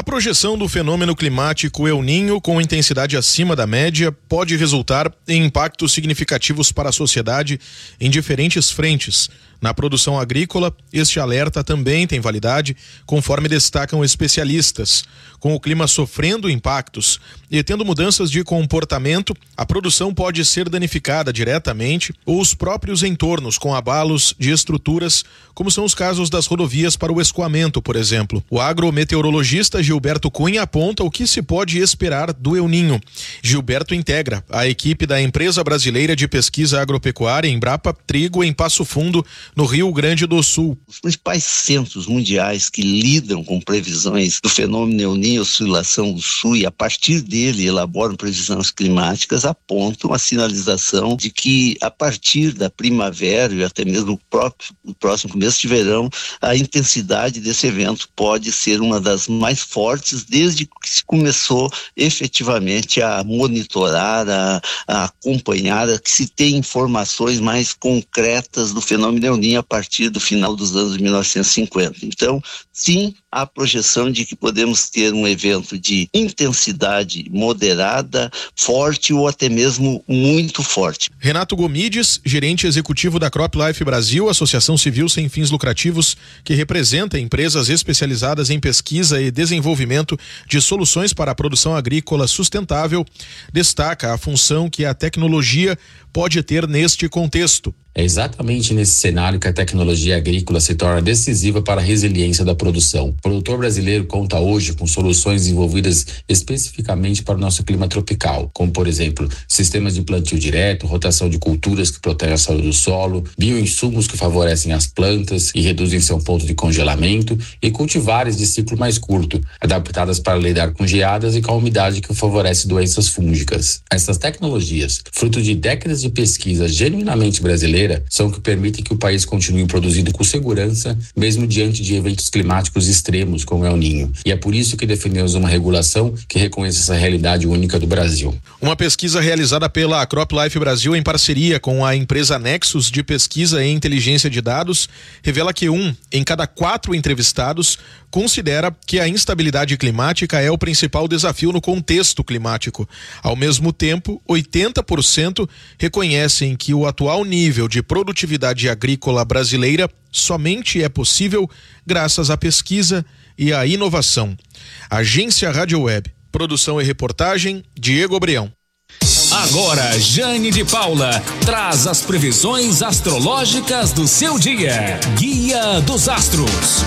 projeção do fenômeno climático El Niño com intensidade acima da média pode resultar em impactos significativos para a sociedade em diferentes frentes. Na produção agrícola, este alerta também tem validade, conforme destacam especialistas. Com o clima sofrendo impactos e tendo mudanças de comportamento, a produção pode ser danificada diretamente ou os próprios entornos com abalos de estruturas, como são os casos das rodovias para o escoamento, por exemplo. O agrometeorologista Gilberto Cunha aponta o que se pode esperar do El Niño. Gilberto integra a equipe da Empresa Brasileira de Pesquisa Agropecuária, Embrapa Trigo, em Passo Fundo, no Rio Grande do Sul. Os principais centros mundiais que lidam com previsões do fenômeno El Niño, oscilação do sul, e a partir dele elaboram previsões climáticas, apontam a sinalização de que a partir da primavera e até mesmo o próximo começo de verão, a intensidade desse evento pode ser uma das mais fortes desde que se começou efetivamente a monitorar, a acompanhar, a que se tem informações mais concretas do fenômeno El Niño a partir do final dos anos de 1950. Então, sim, há projeção de que podemos ter um evento de intensidade moderada, forte ou até mesmo muito forte. Renato Gomides, gerente executivo da CropLife Brasil, associação civil sem fins lucrativos, que representa empresas especializadas em pesquisa e desenvolvimento de soluções para a produção agrícola sustentável, destaca a função que a tecnologia pode ter neste contexto. É exatamente nesse cenário que a tecnologia agrícola se torna decisiva para a resiliência da produção. O produtor brasileiro conta hoje com soluções desenvolvidas especificamente para o nosso clima tropical, como, por exemplo, sistemas de plantio direto, rotação de culturas que protegem a saúde do solo, bioinsumos que favorecem as plantas e reduzem seu ponto de congelamento, e cultivares de ciclo mais curto, adaptadas para lidar com geadas e com a umidade que favorece doenças fúngicas. Essas tecnologias, fruto de décadas de pesquisa genuinamente brasileira, são que permitem que o país continue produzindo com segurança, mesmo diante de eventos climáticos extremos como El Niño. E é por isso que defendemos uma regulação que reconheça essa realidade única do Brasil. Uma pesquisa realizada pela CropLife Brasil em parceria com a empresa Nexus de Pesquisa e Inteligência de Dados revela que 1 em cada 4 entrevistados considera que a instabilidade climática é o principal desafio no contexto climático. Ao mesmo tempo, 80% reconhecem que o atual nível de produtividade agrícola brasileira somente é possível graças à pesquisa e à inovação. Agência Rádio Web. Produção e reportagem, Diego Brião. Agora, Jane de Paula traz as previsões astrológicas do seu dia. Guia dos Astros.